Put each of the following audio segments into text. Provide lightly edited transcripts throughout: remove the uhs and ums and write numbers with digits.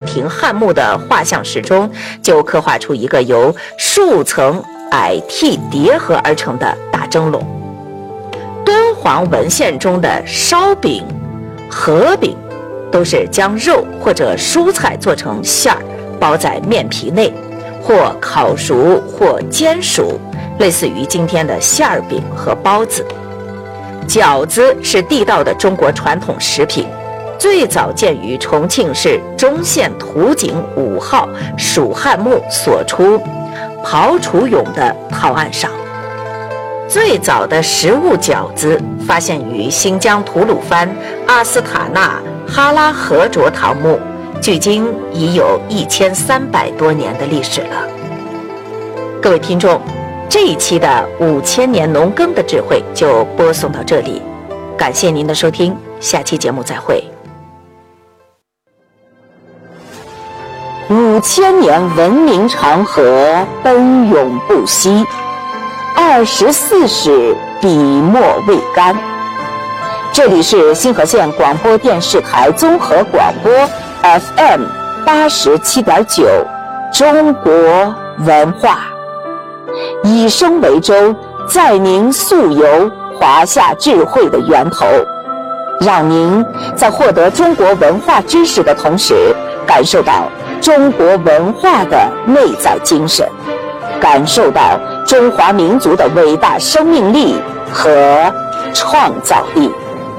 亭汉墓的画像石中，就刻画出一个由数层矮屉叠合而成的大蒸笼。敦煌文献中的烧饼、河饼都是将肉或者蔬菜做成馅儿，包在面皮内，或烤熟或煎熟，类似于今天的馅儿饼和包子。饺子是地道的中国传统食品，最早见于重庆市忠县图景5号蜀汉墓所出刨除俑的陶案上。最早的实物饺子发现于新疆吐鲁番阿斯塔纳哈拉河卓唐墓，距今已有1300多年的历史了。各位听众，这一期的5000年农耕的智慧就播送到这里，感谢您的收听，下期节目再会。5000年文明长河奔涌不息，24史笔墨未干。这里是新河县广播电视台综合广播 FM 87.9中国文化，以声为舟，载您溯游华夏智慧的源头，让您在获得中国文化知识的同时，感受到中国文化的内在精神，感受到中华民族的伟大生命力和创造力。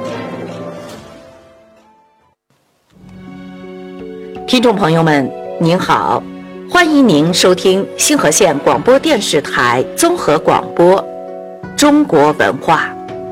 听众朋友们，您好，欢迎您收听新河县广播电视台综合广播中国文化。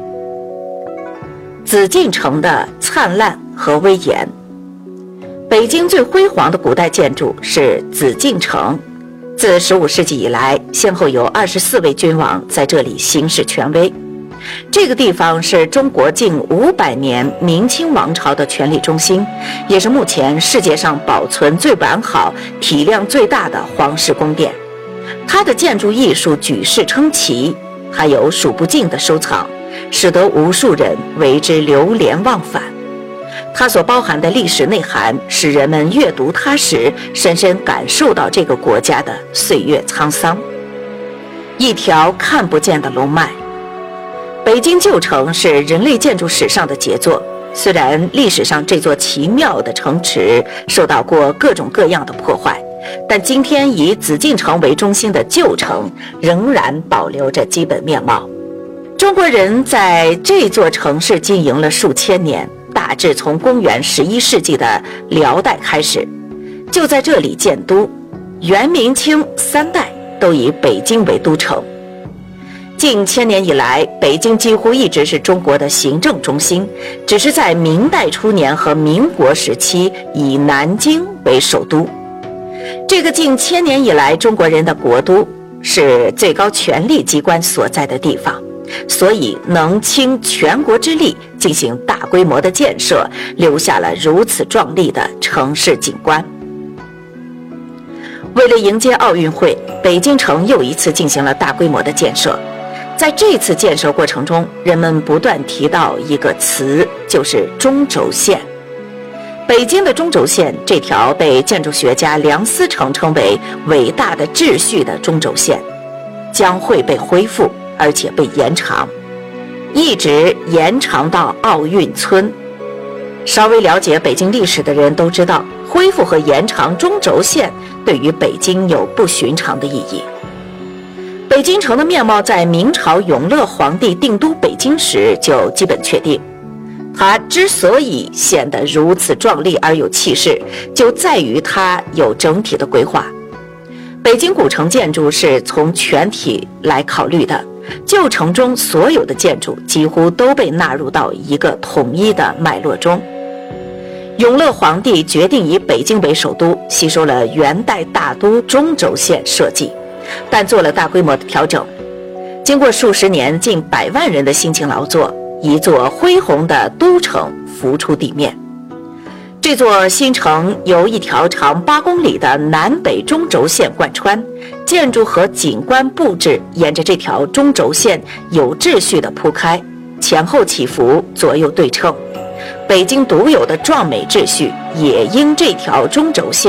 紫禁城的灿烂和威严。北京最辉煌的古代建筑是紫禁城，自15世纪以来，先后有24位君王在这里行使权威。这个地方是中国近500年明清王朝的权力中心，也是目前世界上保存最完好、体量最大的皇室宫殿。它的建筑艺术举世称奇，还有数不尽的收藏，使得无数人为之流连忘返。它所包含的历史内涵，使人们阅读它时，深深感受到这个国家的岁月沧桑。一条看不见的龙脉。北京旧城是人类建筑史上的杰作，虽然历史上这座奇妙的城池受到过各种各样的破坏，但今天以紫禁城为中心的旧城仍然保留着基本面貌。中国人在这座城市经营了数千年，大致从公元11世纪的辽代开始，就在这里建都，元明清3代都以北京为都城。近1000年以来，北京几乎一直是中国的行政中心，只是在明代初年和民国时期以南京为首都。这个近1000年以来中国人的国都，是最高权力机关所在的地方，所以能倾全国之力进行大规模的建设，留下了如此壮丽的城市景观。为了迎接奥运会，北京城又一次进行了大规模的建设。在这次建设过程中，人们不断提到一个词，就是中轴线。北京的中轴线这条被建筑学家梁思成称为伟大的秩序的中轴线，将会被恢复，而且被延长，一直延长到奥运村。稍微了解北京历史的人都知道，恢复和延长中轴线对于北京有不寻常的意义。北京城的面貌在明朝永乐皇帝定都北京时就基本确定，它之所以显得如此壮丽而有气势，就在于它有整体的规划。北京古城建筑是从全体来考虑的，旧城中所有的建筑几乎都被纳入到一个统一的脉络中。永乐皇帝决定以北京为首都，吸收了元代大都中轴线设计，但做了大规模的调整。经过数十年近100万人的辛勤劳作，一座恢宏的都城浮出地面。这座新城由一条长8公里的南北中轴线贯穿，建筑和景观布置沿着这条中轴线有秩序地铺开，前后起伏，左右对称。北京独有的壮美秩序也因这条中轴线